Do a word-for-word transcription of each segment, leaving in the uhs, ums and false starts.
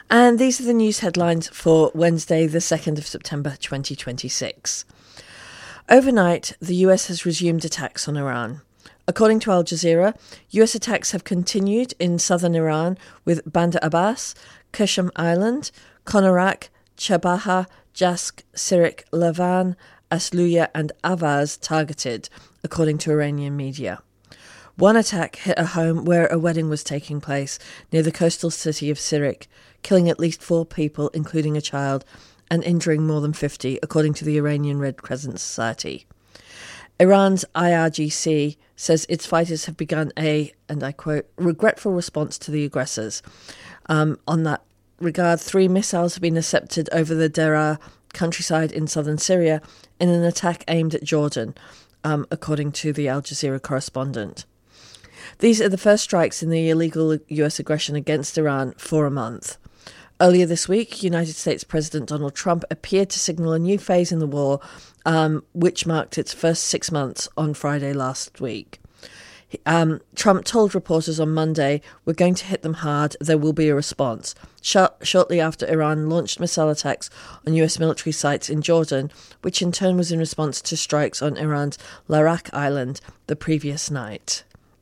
And these are the news headlines for Wednesday, the second of September, twenty twenty-six. Overnight, the U S has resumed attacks on Iran. According to Al Jazeera, U S attacks have continued in southern Iran with Bandar Abbas, Qashm Island, Konarak, Chabaha, Jask, Sirik, Lavan, Asluya and Avaz targeted, according to Iranian media. One attack hit a home where a wedding was taking place near the coastal city of Sirik, killing at least four people, including a child, and injuring more than fifty, according to the Iranian Red Crescent Society. Iran's I R G C says its fighters have begun a, and I quote, regretful response to the aggressors. Um, on that regard, three missiles have been intercepted over the Deraa countryside in southern Syria in an attack aimed at Jordan, um, according to the Al Jazeera correspondent. These are the first strikes in the illegal U S aggression against Iran for a month. Earlier this week, United States President Donald Trump appeared to signal a new phase in the war, um, which marked its first six months on Friday last week. Um, Trump told reporters on Monday, "We're going to hit them hard. There will be a response." Sh- shortly after Iran launched missile attacks on U S military sites in Jordan, which in turn was in response to strikes on Iran's Larak Island the previous night.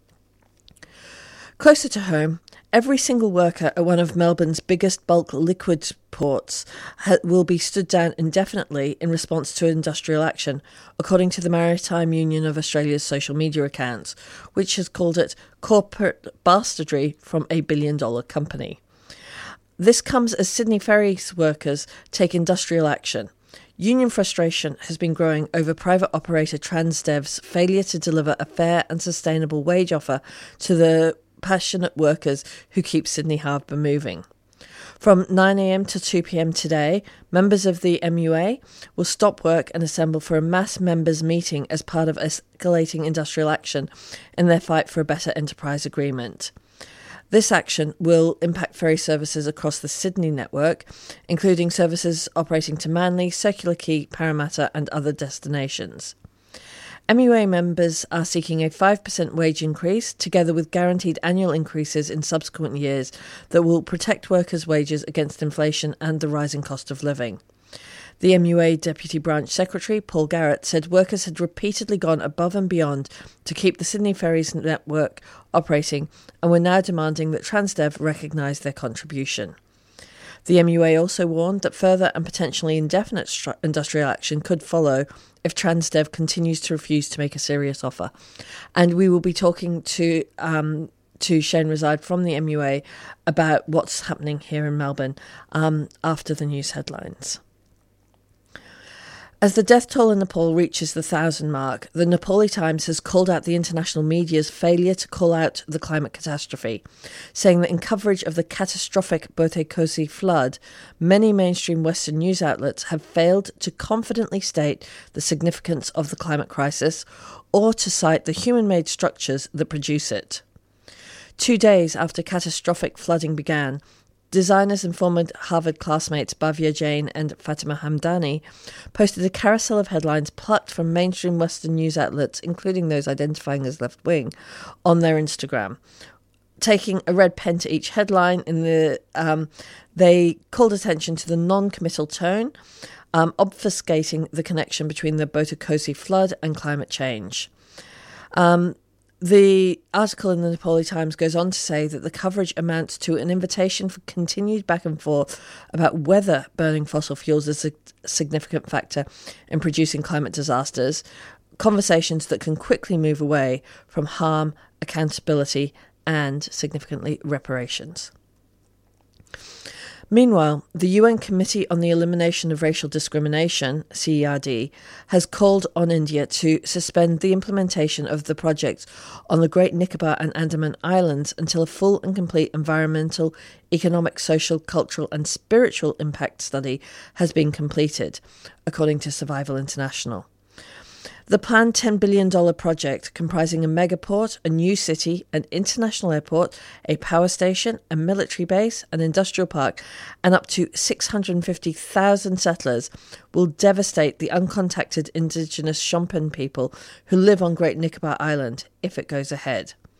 Closer to home, every single worker at one of Melbourne's biggest bulk liquid ports ha- will be stood down indefinitely in response to industrial action, according to the Maritime Union of Australia's social media accounts, which has called it corporate bastardry from a billion-dollar company. This comes as Sydney Ferries workers take industrial action. Union frustration has been growing over private operator Transdev's failure to deliver a fair and sustainable wage offer to the passionate workers who keep Sydney Harbour moving. From nine a.m. to two p.m. today, members of the M U A will stop work and assemble for a mass members meeting as part of escalating industrial action in their fight for a better enterprise agreement. This action will impact ferry services across the Sydney network, including services operating to Manly, Circular Quay, Parramatta and other destinations. M U A members are seeking a five percent wage increase, together with guaranteed annual increases in subsequent years that will protect workers' wages against inflation and the rising cost of living. The M U A Deputy Branch Secretary, Paul Garrett, said workers had repeatedly gone above and beyond to keep the Sydney Ferries network operating and were now demanding that Transdev recognise their contribution. The M U A also warned that further and potentially indefinite stru- industrial action could follow if Transdev continues to refuse to make a serious offer. And we will be talking to um, to Shane Reside from the M U A about what's happening here in Melbourne um, after the news headlines. As the death toll in Nepal reaches the thousand mark, the Nepali Times has called out the international media's failure to call out the climate catastrophe, saying that in coverage of the catastrophic Bote Kosi flood, many mainstream Western news outlets have failed to confidently state the significance of the climate crisis or to cite the human-made structures that produce it. Two days after catastrophic flooding began, designers and former Harvard classmates Bhavya Jain and Fatima Hamdani posted a carousel of headlines plucked from mainstream Western news outlets, including those identifying as left-wing, on their Instagram. Taking a red pen to each headline, in the um, they called attention to the non-committal tone, um, obfuscating the connection between the Bote Kosi flood and climate change. Um, The article in the Nepali Times goes on to say that the coverage amounts to an invitation for continued back and forth about whether burning fossil fuels is a significant factor in producing climate disasters, conversations that can quickly move away from harm, accountability, and, significantly, reparations. Meanwhile, the U N Committee on the Elimination of Racial Discrimination, C E R D, has called on India to suspend the implementation of the project on the Great Nicobar and Andaman Islands until a full and complete environmental, economic, social, cultural and spiritual impact study has been completed, according to Survival International. The planned ten billion dollars project, comprising a megaport, a new city, an international airport, a power station, a military base, an industrial park, and up to six hundred fifty thousand settlers, will devastate the uncontacted indigenous Shompen people who live on Great Nicobar Island if it goes ahead.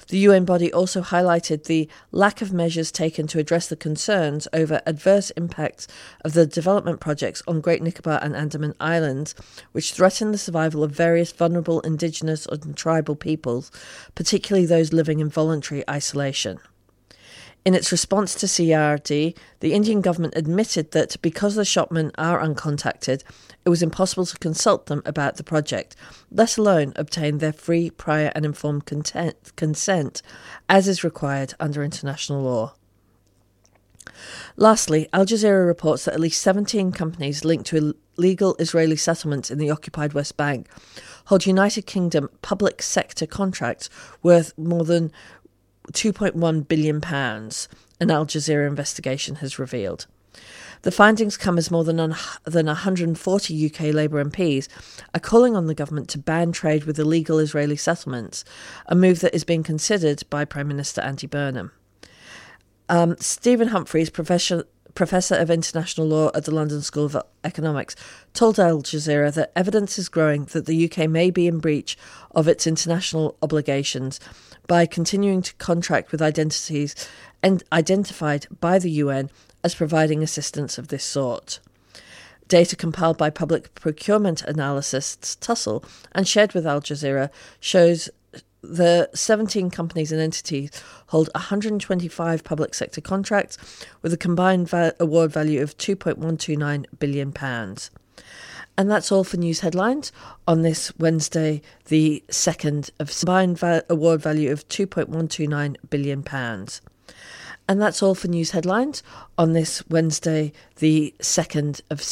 The U N body also highlighted the lack of measures taken to address the concerns over adverse impacts of the development projects on Great Nicobar and Andaman Islands, which threaten the survival of various vulnerable indigenous and tribal peoples, particularly those living in voluntary isolation. In its response to C R D, the Indian government admitted that because the shopmen are uncontacted, it was impossible to consult them about the project, let alone obtain their free, prior and informed content, consent, as is required under international law. Lastly, Al Jazeera reports that at least seventeen companies linked to illegal Israeli settlements in the occupied West Bank hold United Kingdom public sector contracts worth more than two point one billion pounds, an Al Jazeera investigation has revealed. The findings come as more than, un- than one hundred forty U K Labour M Ps are calling on the government to ban trade with illegal Israeli settlements, a move that is being considered by Prime Minister Andy Burnham. Um, Stephen Humphreys, professor, professor of international law at the London School of Economics, told Al Jazeera that evidence is growing that the U K may be in breach of its international obligations by continuing to contract with identities and identified by the U N as providing assistance of this sort. Data compiled by public procurement analysts Tussell and shared with Al Jazeera shows the seventeen companies and entities hold one hundred twenty-five public sector contracts with a combined va- award value of two point one two nine billion pounds. And that's all for news headlines on this Wednesday, the second of combined va- award value of two point one two nine billion pounds. And that's all for news headlines on this Wednesday, the second of